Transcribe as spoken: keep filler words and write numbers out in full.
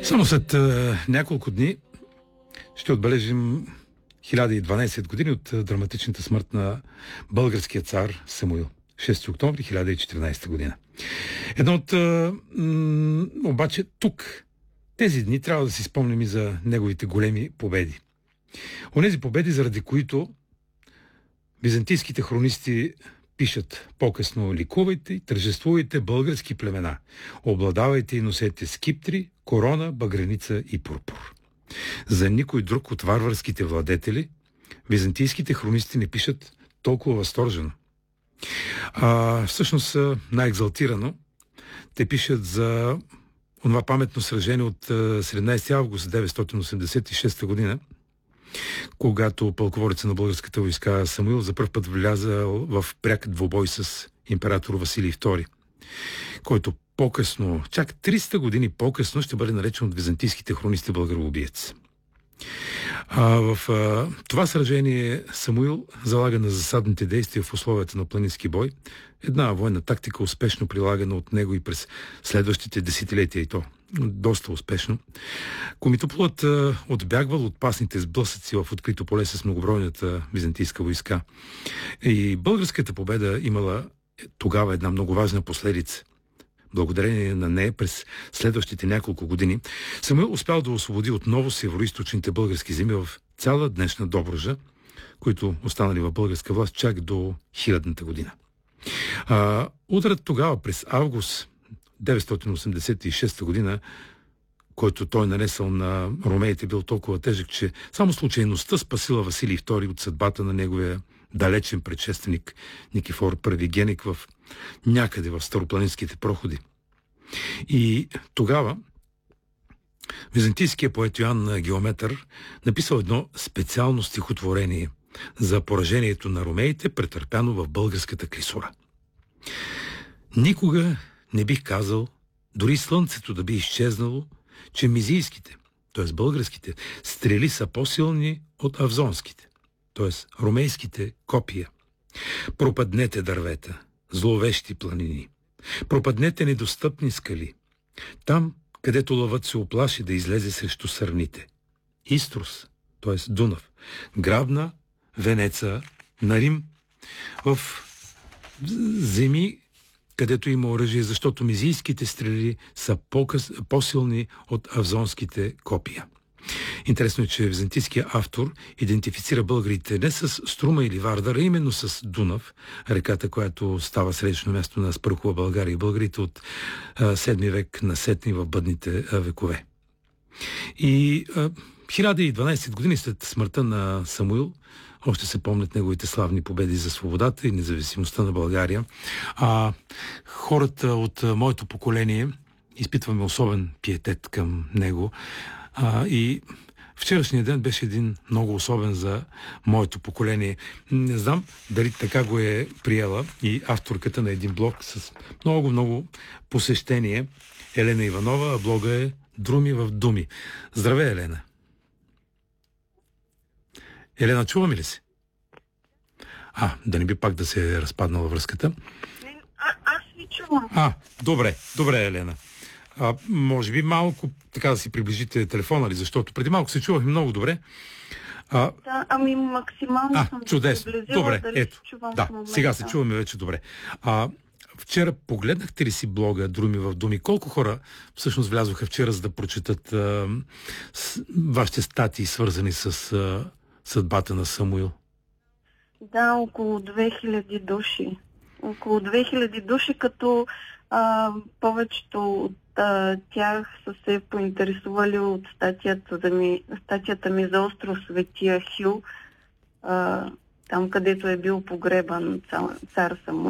Само след а, няколко дни ще отбележим хиляда и дванадесет години от а, драматичната смърт на българския цар Самуил. шести октомври хиляда и четиринадесета година. Едно от... А, м- обаче тук, тези дни, трябва да си спомним и за неговите големи победи. Онези победи, заради които византийските хронисти пишат по-късно: ликувайте и тържествувайте български племена, обладавайте и носете скиптри, корона, багреница и пурпур. За никой друг от варварските владетели византийските хронисти не пишат толкова възторжено. А, всъщност най-екзалтирано те пишат за онова паметно сражение от седемнадесети август деветстотин осемдесет и шеста година, когато пълководеца на българската войска Самуил за пръв път влязал в пряк двубой с император Василий втори, който по-късно, чак триста години по-късно, ще бъде наречен от византийските хронисти българоубиец. А, в а, това сражение Самуил залага на засадните действия в условията на планински бой, една военна тактика, успешно прилагана от него и през следващите десетилетия, и то доста успешно. Комитополът а, отбягвал от пасните сблъсъци в открито поле с многобройната византийска войска. И българската победа имала тогава една много важна последица. Благодарение на нея през следващите няколко години Самуил успял да освободи отново североизточните български земи в цяла днешна Добруджа, които останали в българска власт чак до хилядната година. А, ударът тогава през август деветстотин осемдесет и шеста година, който той нанесъл на ромеите, бил толкова тежък, че само случайността спасила Василий втори от съдбата на неговия далечен предшественик Никифор Първи Геник в някъде в старопланинските проходи. И тогава византийският поет Йоан Геометър написал едно специално стихотворение за поражението на ромеите, претърпяно в българската клисура. Никога не бих казал, дори слънцето да би изчезнало, че мизийските, т.е. българските, стрели са по-силни от авзонските, т.е. ромейските копия. Пропаднете дървета, зловещи планини. Пропаднете недостъпни скали. Там, където лъвът се оплаши да излезе срещу сърните. Иструс, т.е. Дунав, Грабна, Венеца, на Рим, в земи, където има оръжие, защото мизийските стрели са по-силни от авзонските копия. Интересно е, че византийският автор идентифицира българите не с Струма или Вардар, а именно с Дунав, реката, която става средично място на Спърхова България и българите от седми век насетни в бъдните а, векове. И а, хиляда и дванадесет години след смъртта на Самуил още се помнят неговите славни победи за свободата и независимостта на България. А хората от а, моето поколение изпитваме особен пиетет към него. А, и вчерашният ден беше един много особен за моето поколение. Не знам дали така го е приела и авторката на един блог с много-много посещение, Елена Иванова, а блога е Друми в думи. Здравей, Елена! Елена, чуваме ли се? А, да не би пак да се е разпаднала връзката. А, аз ви чувам. А, добре, добре, Елена. А, може би малко така да си приближите телефона ли, защото преди малко се чувахме много добре. А, да, ами максимално а, съм чудесно. приблизила. Добре, ето. Да, момента. сега се чуваме вече добре. А, вчера погледнахте ли си блога Друми в думи? Колко хора всъщност влязоха вчера, за да прочетат а, с, вашите статии, свързани с а, съдбата на Самуил? Да, около две хиляди души. Около две хиляди души, като а, повечето от а, тях са се поинтересували от статията, да ми, статията ми за остров Светия Хил, а, там където е бил погребан цар, цар Самуил.